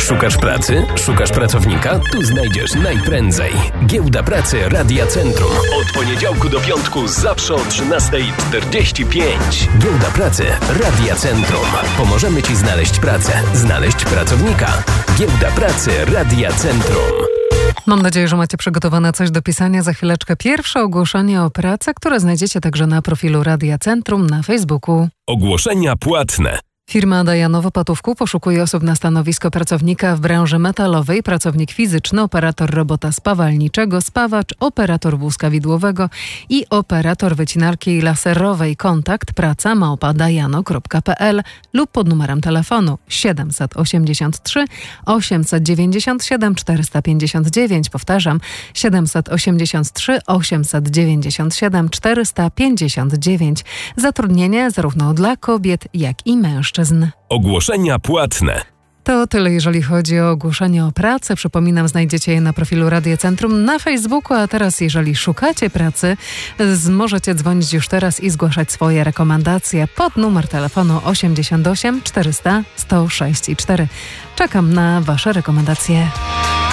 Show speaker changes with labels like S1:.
S1: Szukasz pracy? Szukasz pracownika? Tu znajdziesz najprędzej. Giełda Pracy Radia Centrum. Od poniedziałku do piątku zawsze o 13:45. Giełda Pracy Radia Centrum. Pomożemy Ci znaleźć pracę, znaleźć pracownika. Giełda Pracy Radia Centrum.
S2: Mam nadzieję, że macie przygotowane coś do pisania. Za chwileczkę pierwsze ogłoszenie o pracę, które znajdziecie także na profilu Radia Centrum na Facebooku.
S1: Ogłoszenia płatne.
S2: Firma Dajanowo Patówku poszukuje osób na stanowisko pracownika w branży metalowej, pracownik fizyczny, operator robota spawalniczego, spawacz, operator wózka widłowego i operator wycinarki laserowej. Kontakt praca@dajano.pl lub pod numerem telefonu 783 897 459. Powtarzam, 783 897 459. Zatrudnienie zarówno dla kobiet, jak i mężczyzn.
S1: Ogłoszenia płatne.
S2: To tyle, jeżeli chodzi o ogłoszenie o pracę. Przypominam, znajdziecie je na profilu Radia Centrum na Facebooku, a teraz jeżeli szukacie pracy, możecie dzwonić już teraz i zgłaszać swoje rekomendacje pod numer telefonu 88 400 106 i 4. Czekam na Wasze rekomendacje.